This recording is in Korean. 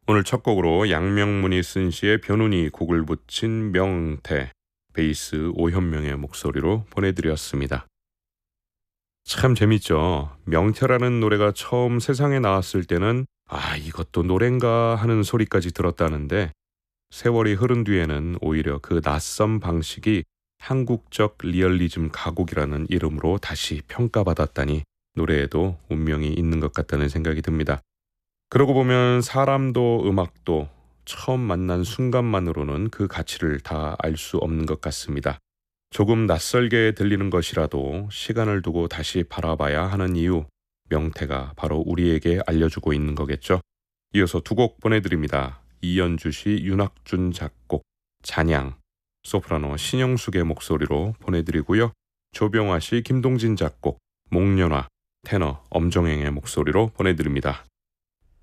오늘 첫 곡으로 양명문이 쓴 시에 변운이 곡을 붙인 명태, 베이스 오현명의 목소리로 보내드렸습니다. 참 재밌죠. 명태라는 노래가 처음 세상에 나왔을 때는 이것도 노래인가 하는 소리까지 들었다는데 세월이 흐른 뒤에는 오히려 그 낯선 방식이 한국적 리얼리즘 가곡이라는 이름으로 다시 평가받았다니 노래에도 운명이 있는 것 같다는 생각이 듭니다. 그러고 보면 사람도 음악도 처음 만난 순간만으로는 그 가치를 다 알 수 없는 것 같습니다. 조금 낯설게 들리는 것이라도 시간을 두고 다시 바라봐야 하는 이유, 명태가 바로 우리에게 알려주고 있는 거겠죠. 이어서 두 곡 보내드립니다. 이연주 시 윤학준 작곡, 잔양, 소프라노 신영숙의 목소리로 보내드리고요. 조병화 시 김동진 작곡, 목련화, 테너 엄정행의 목소리로 보내드립니다.